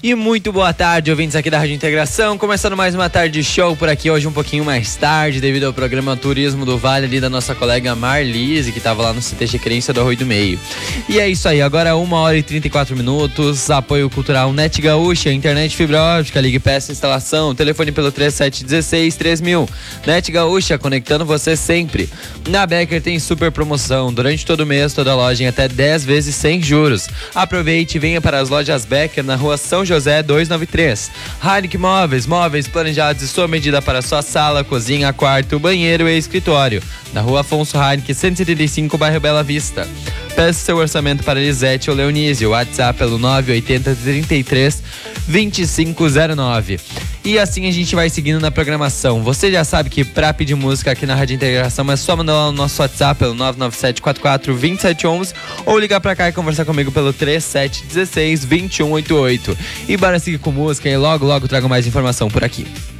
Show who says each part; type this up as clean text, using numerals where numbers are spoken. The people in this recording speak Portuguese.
Speaker 1: E muito boa tarde, ouvintes aqui da Rádio Integração. Começando mais uma tarde show por aqui, hoje um pouquinho mais tarde, devido ao programa Turismo do Vale ali da nossa colega Marlise, que estava lá no CT Chiquerência do Arroio do Meio. E é isso aí, agora 1h34, apoio cultural Net Gaúcha, internet fibra óptica, ligue, peça, instalação, telefone pelo 3716-3000. Net Gaúcha, conectando você sempre. Na Becker tem super promoção, durante todo o mês, toda loja em até 10 vezes sem juros. Aproveite e venha para as lojas Becker na rua São José 293. Heineken móveis planejados e sua medida para sua sala, cozinha, quarto, banheiro e escritório. Na rua Afonso Heineken 175, bairro Bela Vista. Peça seu orçamento para Elisete ou Leonísio. WhatsApp pelo 980 33 2509. E assim a gente vai seguindo na programação. Você já sabe que pra pedir música aqui na Rádio Integração é só mandar lá no nosso WhatsApp pelo 997442711 ou ligar pra cá e conversar comigo pelo 3716-2188. E bora seguir com música e logo trago mais informação por aqui.